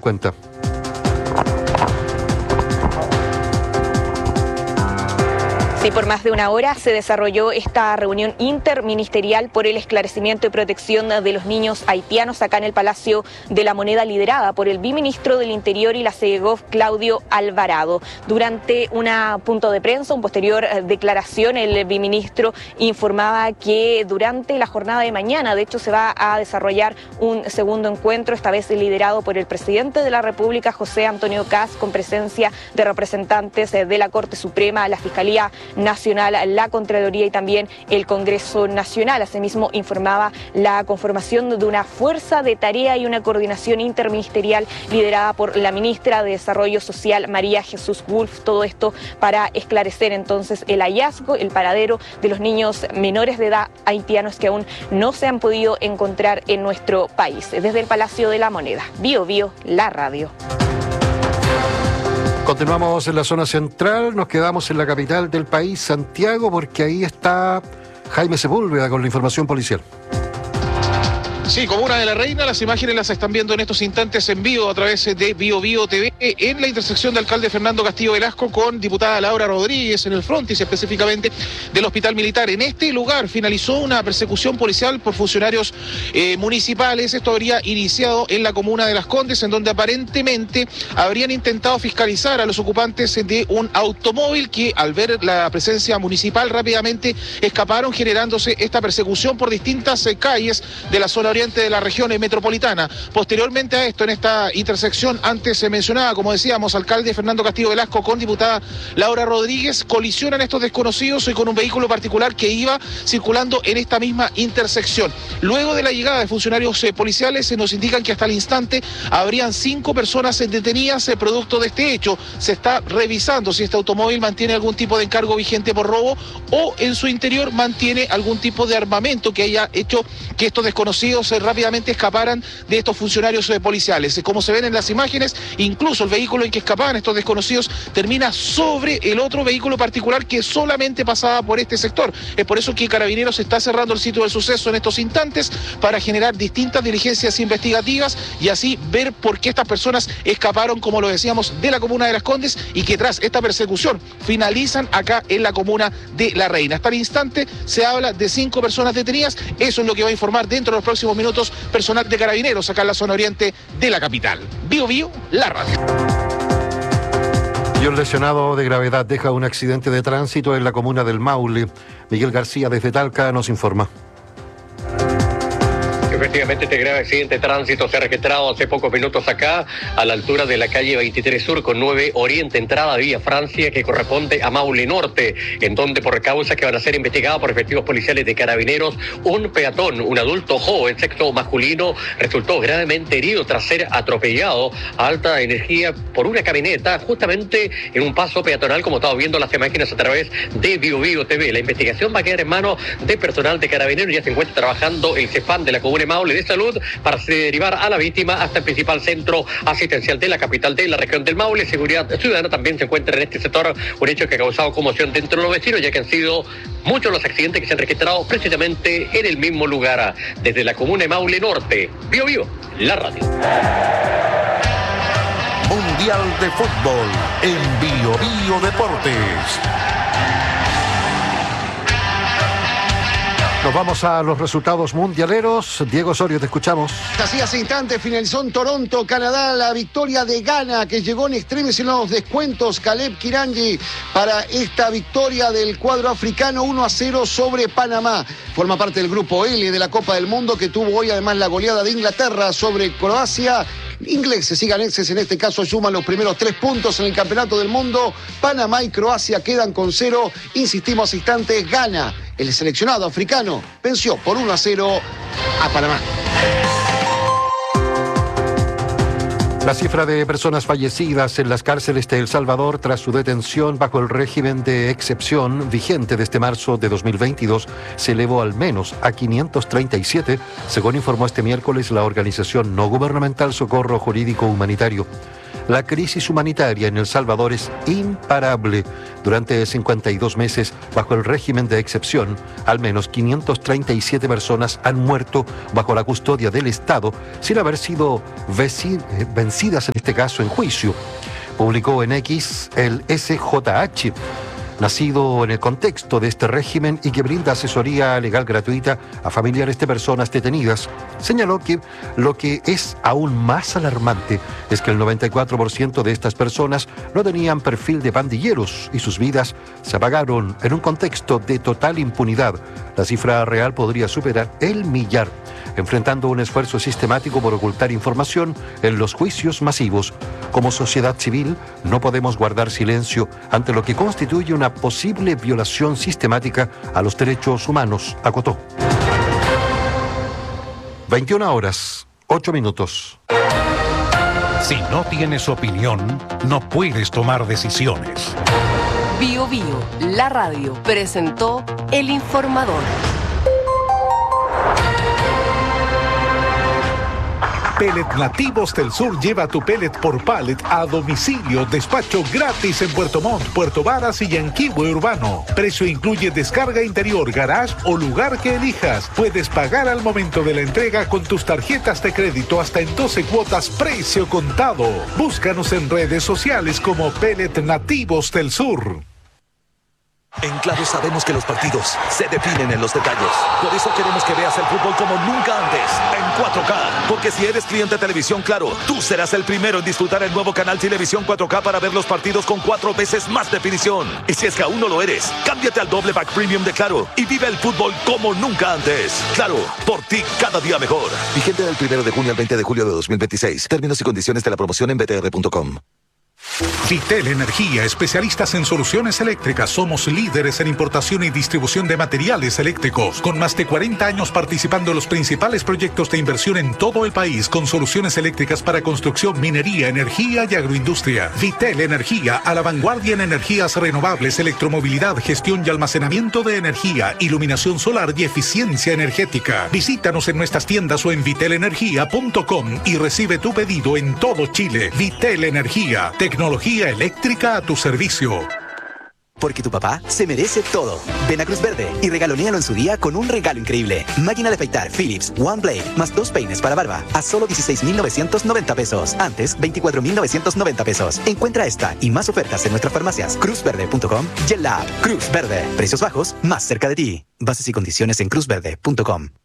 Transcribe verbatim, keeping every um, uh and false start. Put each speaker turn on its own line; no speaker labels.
cuenta.
Sí, por más de una hora se desarrolló esta reunión interministerial por el esclarecimiento y protección de los niños haitianos acá en el Palacio de la Moneda, liderada por el viceministro del Interior y la SEGOV, Claudio Alvarado. Durante un punto de prensa, un posterior declaración, el viceministro informaba que durante la jornada de mañana, de hecho, se va a desarrollar un segundo encuentro, esta vez liderado por el presidente de la República, José Antonio Kast, con presencia de representantes de la Corte Suprema, la Fiscalía Nacional, la Contraloría y también el Congreso Nacional. Asimismo, informaba la conformación de una fuerza de tarea y una coordinación interministerial liderada por la ministra de Desarrollo Social, María Jesús Wolf. Todo esto para esclarecer entonces el hallazgo, el paradero de los niños menores de edad haitianos que aún no se han podido encontrar en nuestro país. Desde el Palacio de la Moneda, Bio Bio, la radio.
Continuamos en la zona central, nos quedamos en la capital del país, Santiago, porque ahí está Jaime Sepúlveda con la información policial.
Sí, Comuna de la Reina, las imágenes las están viendo en estos instantes en vivo a través de Bio Bio T V en la intersección de alcalde Fernando Castillo Velasco con diputada Laura Rodríguez en el frontis específicamente del Hospital Militar. En este lugar finalizó una persecución policial por funcionarios eh, municipales. Esto habría iniciado en la comuna de Las Condes, en donde aparentemente habrían intentado fiscalizar a los ocupantes de un automóvil que al ver la presencia municipal rápidamente escaparon, generándose esta persecución por distintas eh, calles de la zona oriente de la región metropolitana. Posteriormente a esto, en esta intersección antes se mencionaba, como decíamos, alcalde Fernando Castillo Velasco con diputada Laura Rodríguez, colisionan estos desconocidos y con un vehículo particular que iba circulando en esta misma intersección. Luego de la llegada de funcionarios eh, policiales, se nos indican que hasta el instante habrían cinco personas detenidas eh, producto de este hecho. Se está revisando si este automóvil mantiene algún tipo de encargo vigente por robo o en su interior mantiene algún tipo de armamento que haya hecho que estos desconocidos rápidamente escaparan de estos funcionarios eh, policiales. Como se ven en las imágenes, incluso el vehículo en que escapaban estos desconocidos termina sobre el otro vehículo particular que solamente pasaba por este sector. Es por eso que Carabineros está cerrando el sitio del suceso en estos instantes para generar distintas diligencias investigativas y así ver por qué estas personas escaparon, como lo decíamos, de la comuna de Las Condes y que tras esta persecución finalizan acá en la comuna de La Reina. Hasta el instante se habla de cinco personas detenidas. Eso es lo que va a informar dentro de los próximos minutos personal de Carabineros acá en la zona oriente de la capital. Bio Bio, la radio.
Y un lesionado de gravedad deja un accidente de tránsito en la comuna del Maule. Miguel García desde Talca nos informa.
Efectivamente, este grave accidente de tránsito se ha registrado hace pocos minutos acá, a la altura de la calle veintitrés Sur con nueve Oriente, entrada vía Francia, que corresponde a Maule Norte, en donde por causas que van a ser investigadas por efectivos policiales de Carabineros, un peatón, un adulto joven, sexo masculino, resultó gravemente herido tras ser atropellado a alta energía por una camioneta, justamente en un paso peatonal, como estamos viendo las imágenes a través de Bio Bio T V. La investigación va a quedar en manos de personal de Carabineros. Ya se encuentra trabajando el CEFAM de la comuna de Maule de Salud para derivar a la víctima hasta el principal centro asistencial de la capital de la región del Maule. Seguridad Ciudadana también se encuentra en este sector, un hecho que ha causado conmoción dentro de los vecinos, ya que han sido muchos los accidentes que se han registrado precisamente en el mismo lugar. Desde la comuna de Maule Norte, Bio Bio, la radio.
Mundial de Fútbol en Bio Bio Deportes.
Nos vamos a los resultados mundialeros. Diego Osorio, te escuchamos.
Así hace instantes finalizó en Toronto, Canadá, la victoria de Ghana, que llegó en extremis en los descuentos. Caleb Kirangi para esta victoria del cuadro africano, uno a cero sobre Panamá. Forma parte del grupo L de la Copa del Mundo, que tuvo hoy además la goleada de Inglaterra sobre Croacia. Ingleses y ganeses en este caso suman los primeros tres puntos en el Campeonato del Mundo. Panamá y Croacia quedan con cero. Insistimos instantes, Ghana, el seleccionado africano, venció por uno a cero a Panamá.
La cifra de personas fallecidas en las cárceles de El Salvador tras su detención bajo el régimen de excepción vigente desde marzo de dos mil veintidós se elevó al menos a quinientos treinta y siete, según informó este miércoles la organización no gubernamental Socorro Jurídico Humanitario. La crisis humanitaria en El Salvador es imparable. Durante cincuenta y dos meses, bajo el régimen de excepción, al menos quinientas treinta y siete personas han muerto bajo la custodia del Estado sin haber sido vencidas, en este caso, en juicio. Publicó en X el S J H, nacido en el contexto de este régimen y que brinda asesoría legal gratuita a familiares de personas detenidas. Señaló que lo que es aún más alarmante es que el noventa y cuatro por ciento de estas personas no tenían perfil de pandilleros y sus vidas se apagaron en un contexto de total impunidad. La cifra real podría superar el millar, enfrentando un esfuerzo sistemático por ocultar información en los juicios masivos. Como sociedad civil, no podemos guardar silencio ante lo que constituye una posible violación sistemática a los derechos humanos, acotó. veintiuna horas, ocho minutos.
Si no tienes opinión, no puedes tomar decisiones.
Bio Bio, la radio, presentó El Informador.
Pellet Nativos del Sur lleva tu pellet por pallet a domicilio. Despacho gratis en Puerto Montt, Puerto Varas y Yanquihue Urbano. Precio incluye descarga interior, garage o lugar que elijas. Puedes pagar al momento de la entrega con tus tarjetas de crédito hasta en doce cuotas, precio contado. Búscanos en redes sociales como Pellet Nativos del Sur.
En Claro sabemos que los partidos se definen en los detalles. Por eso queremos que veas el fútbol como nunca antes, en cuatro K. Porque si eres cliente de Televisión Claro, tú serás el primero en disfrutar el nuevo canal Televisión cuatro K para ver los partidos con cuatro veces más definición. Y si es que aún no lo eres, cámbiate al doble pack premium de Claro y vive el fútbol como nunca antes. Claro, por ti cada día mejor. Vigente del primero de junio al veinte de julio de dos mil veintiséis. Términos y condiciones de la promoción en b t r punto com.
Vitel Energía, especialistas en soluciones eléctricas. Somos líderes en importación y distribución de materiales eléctricos, con más de cuarenta años participando en los principales proyectos de inversión en todo el país, con soluciones eléctricas para construcción, minería, energía y agroindustria. Vitel Energía, a la vanguardia en energías renovables, electromovilidad, gestión y almacenamiento de energía, iluminación solar y eficiencia energética. Visítanos en nuestras tiendas o en vitel energía punto com y recibe tu pedido en todo Chile. Vitel Energía, tecnología eléctrica a tu servicio.
Porque tu papá se merece todo. Ven a Cruz Verde y regalonéalo en su día con un regalo increíble. Máquina de afeitar Philips One Blade más dos peines para barba a solo dieciséis mil novecientos noventa pesos. Antes, veinticuatro mil novecientos noventa pesos. Encuentra esta y más ofertas en nuestras farmacias cruz verde punto com y en la app Cruz Verde. Precios bajos más cerca de ti. Bases y condiciones en cruz verde punto com.